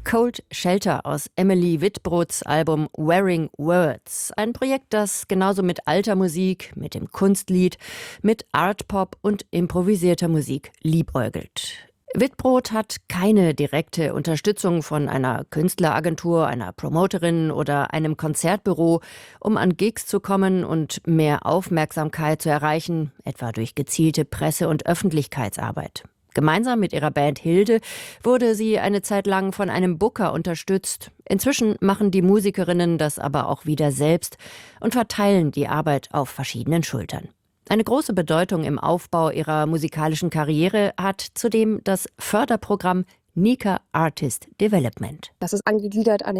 Cold Shelter aus Emily Wittbrods Album Wearing Words. Ein Projekt, das genauso mit alter Musik, mit dem Kunstlied, mit Artpop und improvisierter Musik liebäugelt. Wittbrod hat keine direkte Unterstützung von einer Künstleragentur, einer Promoterin oder einem Konzertbüro, um an Gigs zu kommen und mehr Aufmerksamkeit zu erreichen, etwa durch gezielte Presse- und Öffentlichkeitsarbeit. Gemeinsam mit ihrer Band Hilde wurde sie eine Zeit lang von einem Booker unterstützt. Inzwischen machen die Musikerinnen das aber auch wieder selbst und verteilen die Arbeit auf verschiedenen Schultern. Eine große Bedeutung im Aufbau ihrer musikalischen Karriere hat zudem das Förderprogramm Nika Artist Development. Das ist angegliedert an